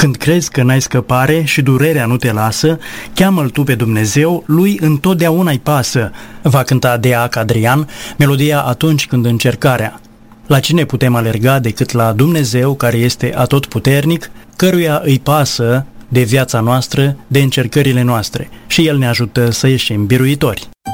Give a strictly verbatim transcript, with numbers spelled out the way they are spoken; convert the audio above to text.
Când crezi că n-ai scăpare și durerea nu te lasă, cheamă-L tu pe Dumnezeu, Lui întotdeauna-i pasă. Va cânta Deac Adrian, melodia Atunci când încercarea. La cine putem alerga decât la Dumnezeu, care este atotputernic, căruia îi pasă de viața noastră, de încercările noastre, și El ne ajută să ieșim biruitori.